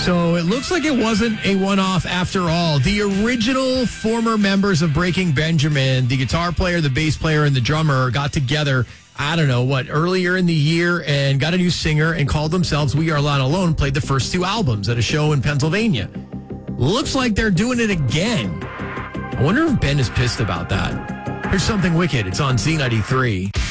So it looks like it wasn't a one-off after all. The original former members of Breaking Benjamin, the guitar player, the bass player, and the drummer got together, I don't know what, earlier in the year and got a new singer and called themselves We Are Not Alone, played the first 2 albums at a show in Pennsylvania. Looks like they're doing it again. I wonder if Ben is pissed about that. Here's Something Wicked. It's on Z93.